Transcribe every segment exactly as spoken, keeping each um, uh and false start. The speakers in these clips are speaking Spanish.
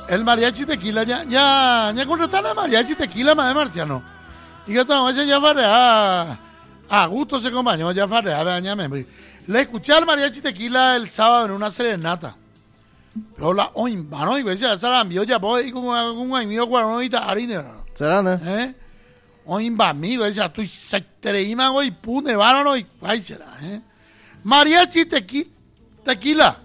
el mariachi tequila, ya, ya, ya contrataron el mariachi tequila más de Marciano. Y que estamos ese ya farrea, a gusto se acompañó, ya farrea, bañame. Le escuché al mariachi tequila el sábado en una serenata. Pero la hoy, mano, y pues ya se la envió ya, pues, y con un amigo guaronita harina. ¿Será, no? ¿Eh? Hoy va amigo, ya estoy se treima hoy, pune, varón, y ahí será, ¿eh? Mariachi tequi, tequila.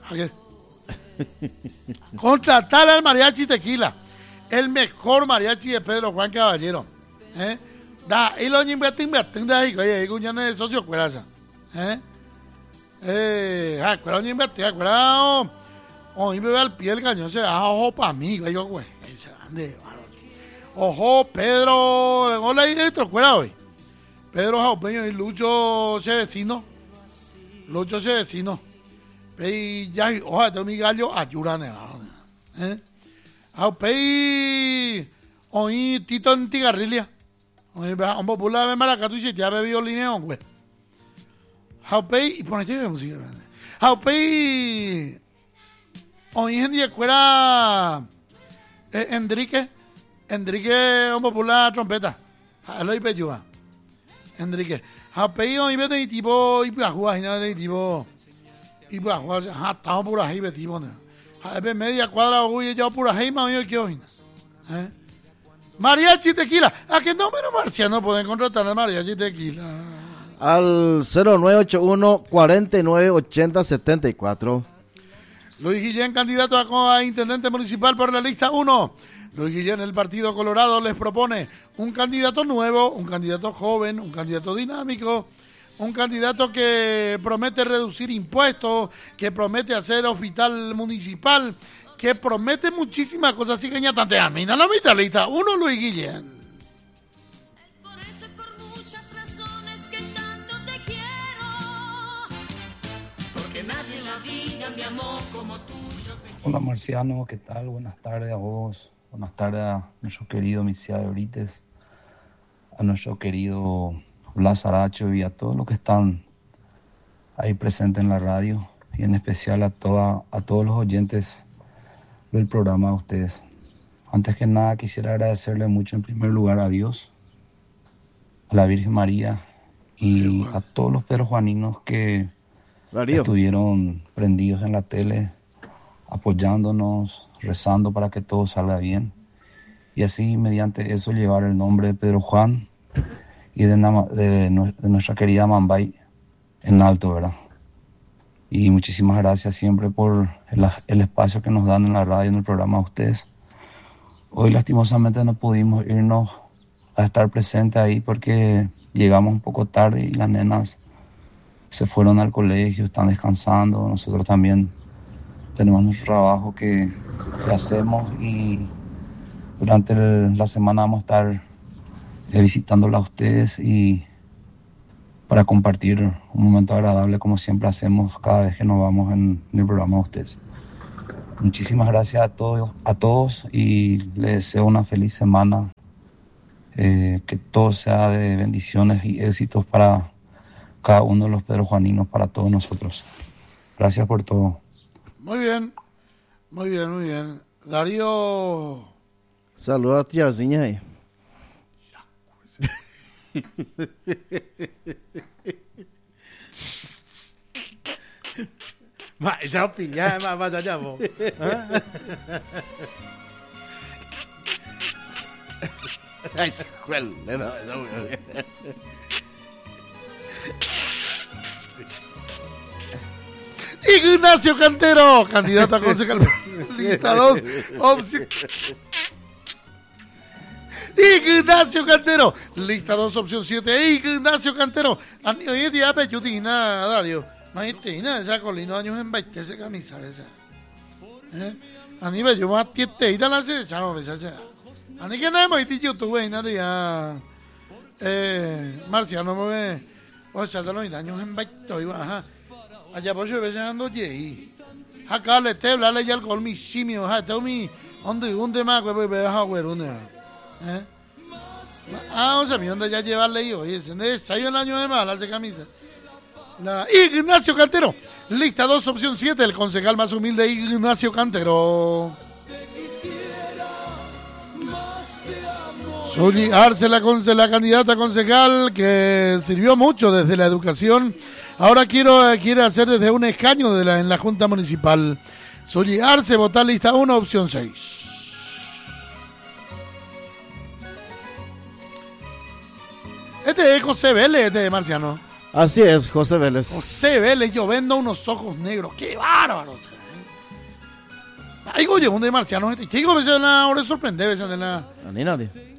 Contratar al mariachi tequila. El mejor mariachi de Pedro Juan Caballero. ¿Eh? Da, y lo invertimos, invertimos ahí, oye, y de socio, cueraza. ¿Eh? Eh, ah, cuera, invertimos, cuera, hoy me ve al pie del cañón, se da ojo para mí, güey, güey, se ande, ojo, Pedro, hola, directo, cuera hoy. Pedro Jaupeño y Lucho se vecino. Lucho se vecino. Y ya, ojalá, tengo mi gallo, ayúdame. ¿Eh? Jaupey, hoy Tito en Tigarrilia. Hoy, un popular de Maracatu y te ha bebido lineón, güey. Jaupey, y ponete de música. Jaupey, hoy en día fuera eh, Enrique, Enrique, un popular trompeta. Lo y peyúa. Enrique. Jaupey, hoy ve de tipo, y para jugar, y nada de tipo. Y para jugar, estamos por ahí, de tipo. Ve media cuadra, hoy ya por ahí, más o que hoy. ¿Eh? Mariachi Tequila. ¿A qué número, Marciano, pueden contratar a Mariachi Tequila? Al cero nueve ocho uno, cuatro nueve ocho cero, siete cuatro. Luis Guillén, candidato a, a intendente municipal por la lista uno. Luis Guillén, el Partido Colorado, les propone un candidato nuevo, un candidato joven, un candidato dinámico, un candidato que promete reducir impuestos, que promete hacer hospital municipal, que promete muchísimas cosas. Así que ya tanto a mí, no la mitad lista uno, Luis Guillén. Hola Marciano, ¿qué tal? Buenas tardes a vos, buenas tardes a nuestro querido Misia de Brites, a nuestro querido Blas Aracho y a todos los que están ahí presentes en la radio y en especial a, toda, a todos los oyentes del programa de ustedes. Antes que nada quisiera agradecerle mucho en primer lugar a Dios, a la Virgen María y a todos los pedrojuaninos que Darío. estuvieron prendidos en la tele, apoyándonos, rezando para que todo salga bien y así mediante eso llevar el nombre de Pedro Juan y de, de, de nuestra querida Mambay en alto, ¿verdad? Y muchísimas gracias siempre por el, el espacio que nos dan en la radio, en el programa de ustedes. Hoy lastimosamente no pudimos irnos a estar presentes ahí porque llegamos un poco tarde y las nenas se fueron al colegio, están descansando, nosotros también tenemos nuestro trabajo que, que hacemos y durante el, la semana vamos a estar eh, visitándola a ustedes y para compartir un momento agradable como siempre hacemos cada vez que nos vamos en, en el programa de ustedes. Muchísimas gracias a todos, a todos y les deseo una feliz semana, eh, que todo sea de bendiciones y éxitos para cada uno de los pedrojuaninos, para todos nosotros. Gracias por todo. Muy bien, muy bien, muy bien. Darío. Saludos a tía Ziña ahí. Ma, ya pilla, ma, ma, ya, ya, vos. Ay, cuál, no, no, no. Ignacio Cantero, candidato a concejal. Lista dos, opción. Ignacio Cantero, lista dos, opción siete. Ignacio Cantero. Hoy en día, yo dije nada, Darío. Imagínate, esa colina años en veinte esa camisa, esa. ¿Eh? A nivel, yo más tiete y tal, así, chavo, esa, esa. A mí que nada más, y YouTube, y nada, ya. Eh, Marciano, me ve. O sea, de los años en veinte, ajá. Allá por yo veces ando allí. Acá le te habla ya alcohol mi simio, ja, te mi donde donde más que ve a ver una. ¿Eh? Ah, o sea, mi donde ya llevarle yo, oye, se salió el año de mal hace camisa. La Ignacio Cantero, lista dos, opción siete, el concejal más humilde Ignacio Cantero. Zuli Arce, la, conce, la candidata concejal que sirvió mucho desde la educación, ahora quiero, quiere hacer desde un escaño de la, en la Junta Municipal. Zuli Arce, votar lista uno, opción seis. Este es José Vélez, este de Marciano. Así es, José Vélez. José Vélez, yo vendo unos ojos negros. ¡Qué bárbaro! Ay, oye, un de Marciano. ¿Qué digo? Ahora sorprende, ¿ves? Ni nadie.